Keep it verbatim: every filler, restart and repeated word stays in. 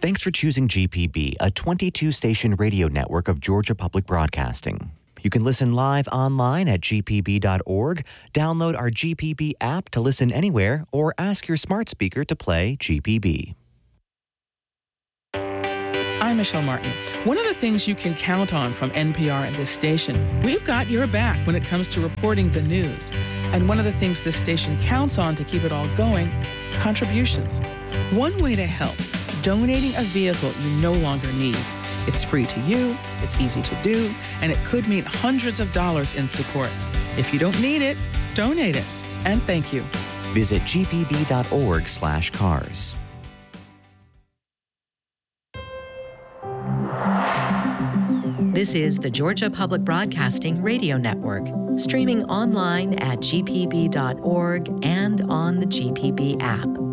Thanks for choosing G P B, a twenty-two station radio network of Georgia Public Broadcasting. You can listen live online at g p b dot org, download our G P B app to listen anywhere, or ask your smart speaker to play G P B. I'm Michelle Martin. One of the things you can count on from N P R and this station, we've got your back when it comes to reporting the news. And one of the things this station counts on to keep it all going, contributions. One way to help, donating a vehicle you no longer need. It's free to you, it's easy to do, and it could mean hundreds of dollars in support. If you don't need it, donate it. And thank you. Visit g p b dot org slash cars. This is the Georgia Public Broadcasting Radio Network, streaming online at g p b dot org and on the G P B app.